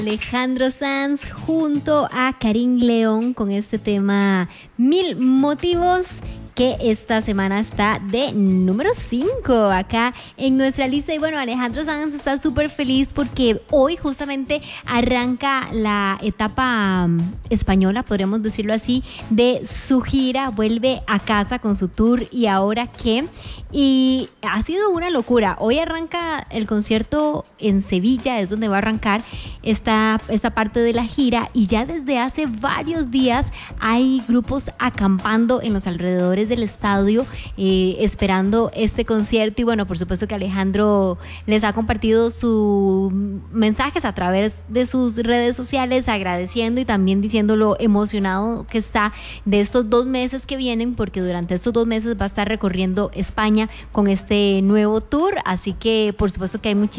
Alejandro Sanz junto a Karim León con este tema Mil Motivos, que esta semana está de número 5 acá en nuestra lista. Y bueno, Alejandro Sanz está súper feliz porque hoy justamente arranca la etapa española, podríamos decirlo así, de su gira. Vuelve a casa con su tour ¿Y ahora qué? Y ha sido una locura. Hoy arranca el concierto en Sevilla, es donde va a arrancar esta parte de la gira, y ya desde hace varios días hay grupos acampando en los alrededores del estadio esperando este concierto. Y bueno, por supuesto que Alejandro les ha compartido sus mensajes a través de sus redes sociales, agradeciendo y también diciendo lo emocionado que está de estos 2 meses que vienen, porque durante estos 2 meses va a estar recorriendo España con este nuevo tour. Así que por supuesto que hay muchísimas